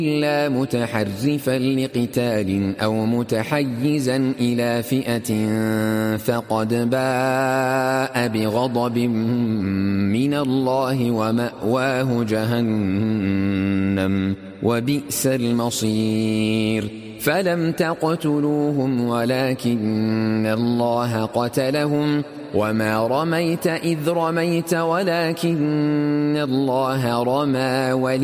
إلا متحرفا لقتال أو متحيزا إلى فئة فقد باء بغضب من الله ومأواه جهنم وبئس المصير. فلم تقتلوهم ولكن الله قتلهم وما رميت إذ رميت ولكن الله رمى